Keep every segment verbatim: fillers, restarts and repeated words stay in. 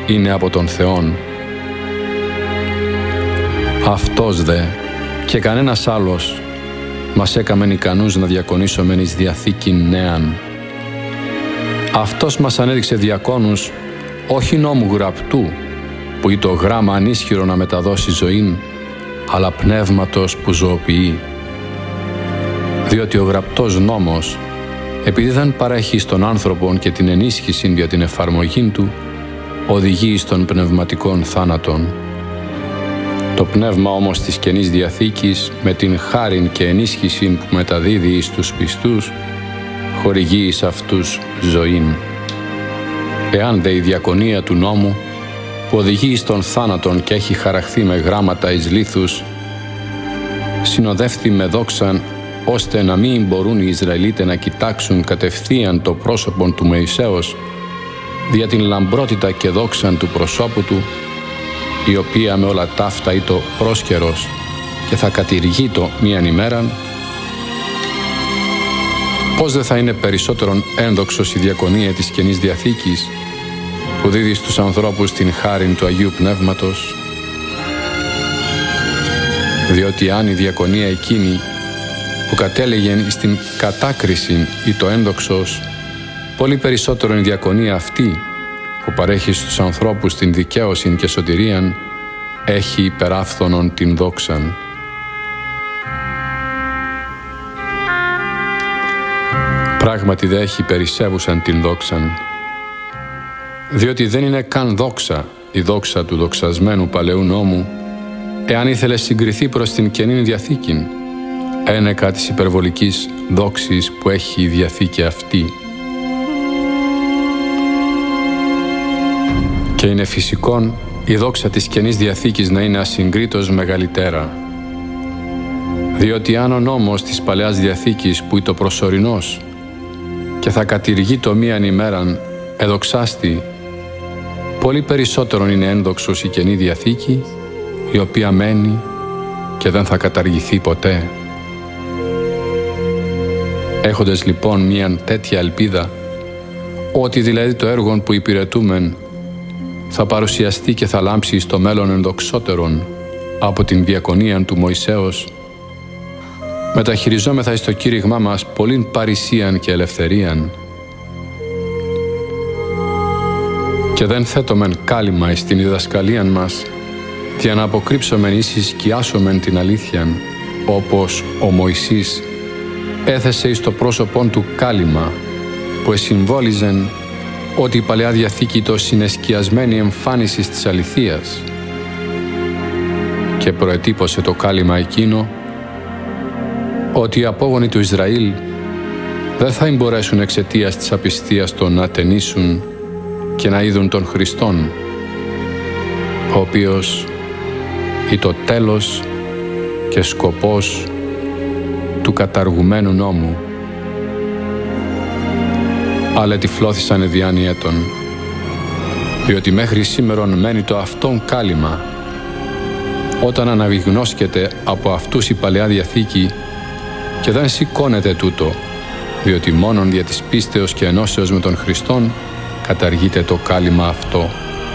είναι από τον Θεόν. Αυτός δε και κανένας άλλος μας έκαμεν ικανούς να διακονήσομεν εις διαθήκην νέαν. Αυτός μας ανέδειξε διακόνους όχι νόμου γραπτού, που ή το γράμμα ανίσχυρο να μεταδώσει ζωήν, αλλά πνεύματος που ζωοποιεί. Διότι ο γραπτός νόμος, επειδή δεν παρέχει στον άνθρωπον και την ενίσχυση για την εφαρμογή του, οδηγεί στον πνευματικών θάνατον. Το πνεύμα όμως της Καινής Διαθήκης, με την χάριν και ενίσχυση που μεταδίδει εις τους πιστούς, χορηγεί εις αυτούς ζωήν. Εάν δε η διακονία του νόμου, που οδηγεί στον θάνατον και έχει χαραχθεί με γράμματα εις λίθους, συνοδεύθη με δόξαν, ώστε να μην μπορούν οι Ισραηλίτες να κοιτάξουν κατευθείαν το πρόσωπο του Μωυσέως, δια την λαμπρότητα και δόξαν του προσώπου του, η οποία με όλα ταύτα είτο πρόσκαιρος και θα κατηργείτο μίαν ημέραν, πώς δε θα είναι περισσότερον ένδοξος η διακονία της Καινής Διαθήκης, που δίδει στους ανθρώπους την χάριν του Αγίου Πνεύματος, διότι αν η διακονία εκείνη που κατέλεγεν στην κατάκριση ή το ένδοξος, πολύ περισσότερον η διακονία αυτή που παρέχει στους ανθρώπους την δικαίωση και σωτηρίαν, έχει υπεράφθονον την δόξαν. Πράγματι δε έχει περισσεύουσαν την δόξαν, διότι δεν είναι καν δόξα η δόξα του δοξασμένου παλαιού νόμου, εάν ήθελε συγκριθεί προς την Καινή Διαθήκη, ένεκα της υπερβολικής δόξης που έχει η Διαθήκη αυτή. Και είναι φυσικόν η δόξα της Καινής Διαθήκης να είναι ασυγκρίτως μεγαλύτερα, διότι αν ο νόμος της Παλαιάς Διαθήκης, που είναι το προσωρινός και θα κατηργεί το μίαν ημέραν, εδοξάστη, πολύ περισσότερον είναι ένδοξος η Καινή Διαθήκη, η οποία μένει και δεν θα καταργηθεί ποτέ. Έχοντας λοιπόν μίαν τέτοια ελπίδα, ότι δηλαδή το έργο που υπηρετούμεν θα παρουσιαστεί και θα λάμψει στο μέλλον ενδοξότερον από την διακονία του Μωυσέως, μεταχειριζόμεθα εις το κήρυγμά μας πολλήν παρησίαν και ελευθερίαν, και δεν θέτομεν κάλυμα εις την διδασκαλίαν μας, για να αποκρύψομεν ή συσκιάσομεν την αλήθειαν, όπως ο Μωυσής έθεσε εις το πρόσωπον του κάλυμα, που εσυμβόλιζεν ότι η Παλαιά Διαθήκη το συνεσκιασμένη εμφάνιση της αληθείας, και προετύπωσε το κάλυμα εκείνο ότι οι απόγονοι του Ισραήλ δεν θα μπορέσουν εξαιτίας της απιστίας των να ταινίσουν και να είδουν τον Χριστόν, ο οποίος ή το τέλος και σκοπός του καταργουμένου νόμου. Αλλά τυφλώθησαν οι διάνοιέτων, διότι μέχρι σήμερον μένει το αυτόν κάλυμα, όταν αναβιγνώσκεται από αυτούς η Παλαιά Διαθήκη, και δεν σηκώνεται τούτο, διότι μόνον δια της πίστεως και ενώσεως με τον Χριστόν καταργείται το κάλυμα αυτό.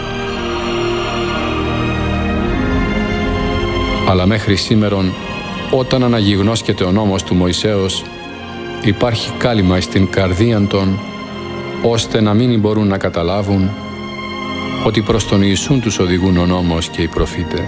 Αλλά μέχρι σήμερον, όταν αναγιγνώσκεται ο νόμος του Μωυσέως, υπάρχει κάλυμα στην καρδίαν των, ώστε να μην μπορούν να καταλάβουν ότι προς τον Ιησούν τους οδηγούν ο νόμος και οι προφήτε.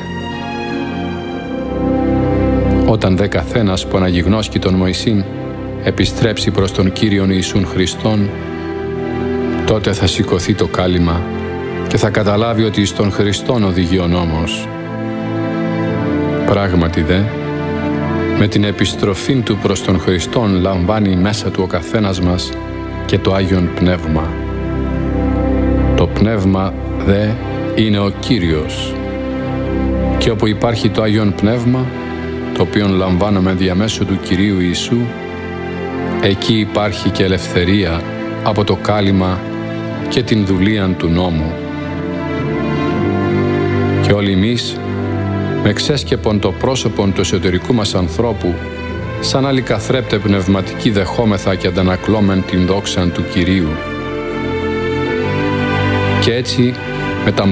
Όταν δε καθένας που αναγιγνώσκει τον Μωυσήν επιστρέψει προς τον Κύριον Ιησούν Χριστόν, τότε θα σηκωθεί το κάλυμα και θα καταλάβει ότι στον Χριστόν οδηγεί ο νόμος. Πράγματι δε, με την επιστροφή του προς τον Χριστόν λαμβάνει μέσα του ο καθένας μας και το Άγιον Πνεύμα. Το Πνεύμα δε είναι ο Κύριος, και όπου υπάρχει το Άγιον Πνεύμα, το οποίο λαμβάνουμε διαμέσου του Κυρίου Ιησού, εκεί υπάρχει και ελευθερία από το κάλυμα και την δουλείαν του νόμου. Και όλοι εμείς, με ξέσκεπον το πρόσωπον του εσωτερικού μας ανθρώπου, σαν άλλοι καθρέπτε πνευματικοί δεχόμεθα και αντανακλώμεν την δόξαν του Κυρίου. Και έτσι, με τα